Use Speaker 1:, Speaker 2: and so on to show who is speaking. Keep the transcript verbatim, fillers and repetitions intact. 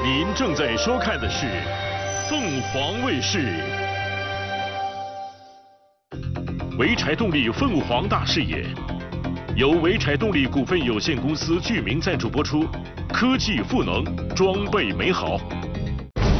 Speaker 1: 您正在收看的是凤凰卫视。潍柴动力凤凰大视野，由潍柴动力股份有限公司巨名赞助播出。科技赋能，装备美好。